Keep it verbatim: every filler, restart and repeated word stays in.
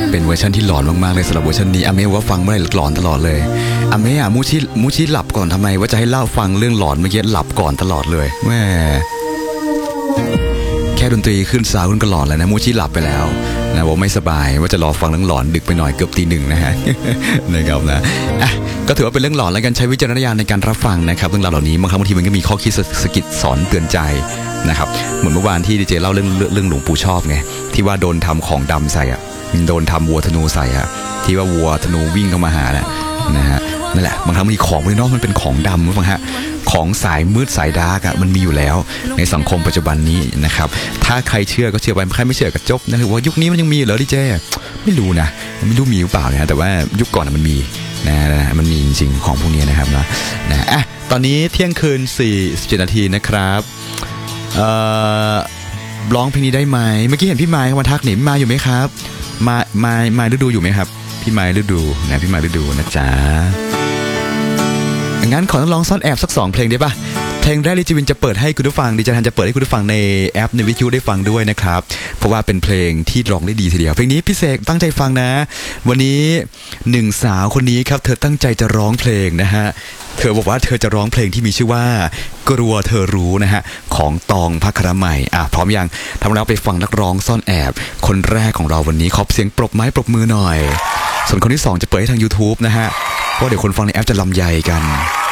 เป็นเวอร์ชันที่หลอนมากๆเลยสำหรับเวอร์ชันนี้อาเมะว่าฟังเมื่อไหร่หลอนตลอดเลยอาเมะอ่ะมูชิมูชิหลับก่อนทำไมว่าจะให้เล่าฟังเรื่องหลอนเมื่อกี้หลับก่อนตลอดเลยแม่แค่ดนตรีขึ้นซาวขึ้นก็หลอนแล้วนะมูชิหลับไปแล้วนะว่าไม่สบายว่าจะรอฟังเรื่องหลอนดึกไปหน่อยเกือบตีหนึ่งนะฮะ นะครับนะอ่ะก็ถือว่าเป็นเรื่องหลอนแล้วกันใช้วิจารณญาณในการรับฟังนะครับเรื่องราวเหล่านี้บางครั้งบางทีมันก็มีข้อคิดสะกิดสอนเตือนใจนะครับเหมือนเมื่อวานที่ดีเจเล่าเรื่องเรื่องหลวงปู่ชอบไงที่ว่าโดนทำของดำใส่อ่ะโดนทำวัวธนูใส่อ่ะที่ว่าวัวธนูวิ่งเข้ามาหาแหละนะฮะนั่นแหละบางครั้งมันมีของมันนอกมันเป็นของดำมั้งฮะของสายมืดสายดาร์กอ่ะมันมีอยู่แล้วในสังคมปัจจุบันนี้นะครับถ้าใครเชื่อก็เชื่อไปใครไม่เชื่อก็จบนะคือว่ายุคนี้มันยังมีเหรอดีเจไม่รู้นะไม่รู้มีหรือเปล่านะแต่ว่ายุคก่อนมันมีนะมันมีจริงๆของพวกนี้นะครับนะนะอ่ะตอนนี้เที่ยงคืนสี่สิบเจ็ดนาทีนะครับเอ่อร้องเพลงนี้ได้ไหมเมื่อกี้เห็นพี่ไม้เข้ามาทักหนิมาอยู่ไหมครับมามามาฤดูอยู่ไหมครับพี่ไม้ฤดูนะพี่ไม้ฤดูนะจ๊ะงั้นขอต้องลองซ่อนแอบสักสองเพลงได้ป่ะเพลงแรกดิจิวินจะเปิดให้คุณผู้ฟังดิจิทันจะเปิดให้คุณผู้ฟังในแอปในวิทยุได้ฟังด้วยนะครับเพราะว่าเป็นเพลงที่ร้องได้ดีทีเดียวเพลงนี้พี่เสกตั้งใจฟังนะวันนี้หนึ่งสาวคนนี้ครับเธอตั้งใจจะร้องเพลงนะฮะเธอบอกว่าเธอจะร้องเพลงที่มีชื่อว่ากลัวเธอรู้นะฮะของตองภัครใหม่อ่ะพร้อมยังทำแล้วไปฟังนักร้องซ่อนแอบคนแรกของเราวันนี้ขอเสียงปรบไม้ปรบมือหน่อยส่วนคนที่สองจะเปิดให้ทาง YouTube นะฮะเพราะเดี๋ยวคนฟังในแอปจะลำใหญ่กัน